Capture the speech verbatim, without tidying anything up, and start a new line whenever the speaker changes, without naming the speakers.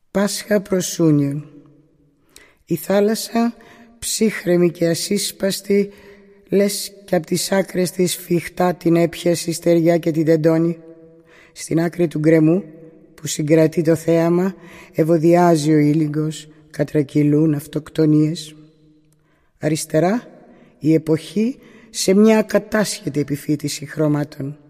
Πάσχα προσούνιον. Η θάλασσα, ψύχρεμη και ασύσπαστη, λες κι απ' τις άκρες της φιχτά την έπιασε η στεριά και την τεντώνει. Στην άκρη του γκρεμού που συγκρατεί το θέαμα ευωδιάζει ο ήλιγκος, κατρακυλούν αυτοκτονίες. Αριστερά η εποχή σε μια ακατάσχετη επιφύτηση χρώματων.